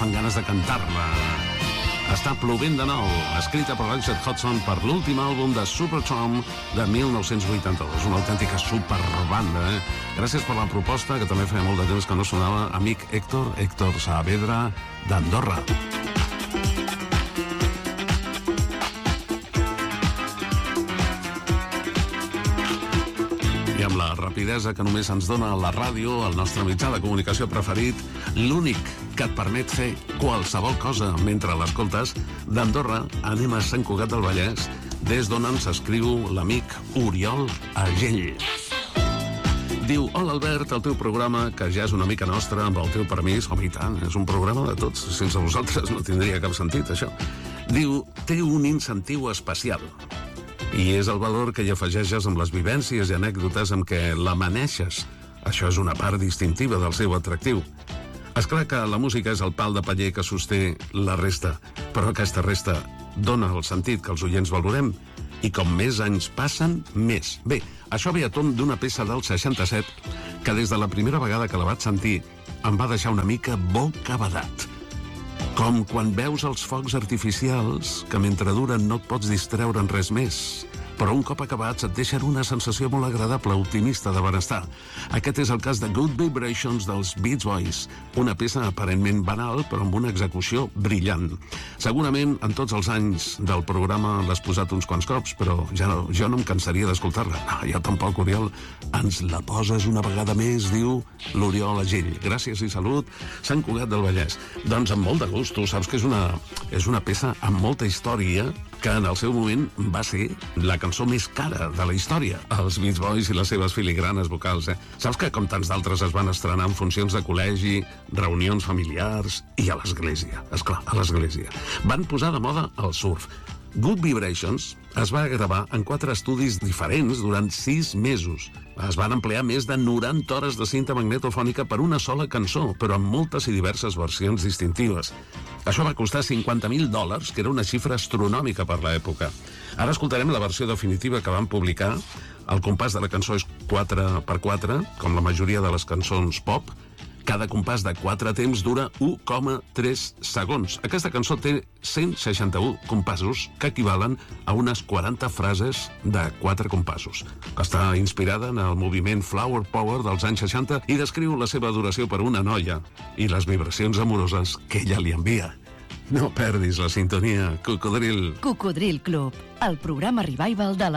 fan ganes de cantar-la. Està plovent de nou, escrita per Roger Hodgson per l'últim àlbum de Supertramp de 1982. Una autèntica superbanda, Gràcies per la proposta, que també feia molt de temps que no sonava, amic Héctor Saavedra, d'Andorra. I amb la rapidesa que només ens dona la ràdio, el nostre mitjà de comunicació preferit, l'únic que et permet fer qualsevol cosa mentre l'escoltes, d'Andorra anem a Sant Cugat del Vallès, des d'on ens escriu l'amic Oriol Agell. Diu: hola Albert, el teu programa, que ja és una mica nostre, amb el teu permís, home i tant, és un programa de tots, sense vosaltres no tindria cap sentit això. Diu: té un incentiu especial. I és el valor que hi afegeixes amb les vivències i anècdotes amb què l'amaneixes. Això és una part distintiva del seu atractiu. És clar que la música és el pal de paller que sosté la resta, però aquesta resta dona el sentit que els oients valorem, i com més anys passen, més. Bé, això ve a tomb d'una peça del 67 que des de la primera vegada que la vaig sentir em va deixar una mica bocabadat. Com quan veus els focs artificials que mentre duren no et pots distreure en res més, però un cop acabats et deixen una sensació molt agradable, optimista, de benestar. Aquest és el cas de Good Vibrations dels Beach Boys, una peça aparentment banal però amb una execució brillant. Segurament en tots els anys del programa l'has posat uns quants cops, però jo no em cansaria d'escoltar-la. No, jo tampoc, Oriol. Ens la poses una vegada més, diu l'Oriol Agell. Gràcies i salut, Sant Cugat del Vallès. Doncs amb molt de gust, tu saps que és una peça amb molta història, que en el seu moment va ser la cançó més cara de la història. Els Beach Boys i les seves filigranes vocals, Saps que, com tants d'altres, es van estrenar en funcions de col·legi, reunions familiars i a l'església. Esclar, a l'església. Van posar de moda el surf. Good Vibrations es va gravar en 4 estudis diferents durant 6 mesos. Es van emplear més de 90 hores de cinta magnetofònica per una sola cançó, però amb moltes i diverses versions distintives. Això va costar $50.000, que era una xifra astronòmica per l'època. Ara escoltarem la versió definitiva que van publicar. El compàs de la cançó és 4x4, com la majoria de les cançons pop. Cada compàs de 4 temps dura 1,3 segons. Aquesta cançó té 161 compassos, que equivalen a unes 40 frases de 4 compassos. Està inspirada en el moviment Flower Power dels anys 60 i descriu la seva adoració per una noia i les vibracions amoroses que ella li envia. No perdis la sintonia, Cocodril. Cocodril Club, el programa revival de la